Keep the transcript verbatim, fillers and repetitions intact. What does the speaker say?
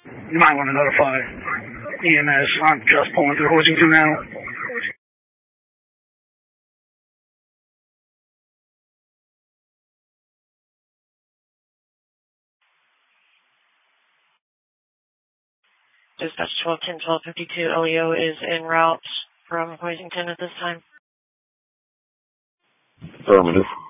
You might want to notify E M S. I'm just pulling through Hoisington now. Dispatch twelve ten twelve fifty-two, L E O is en route from Hoisington at this time. Affirmative.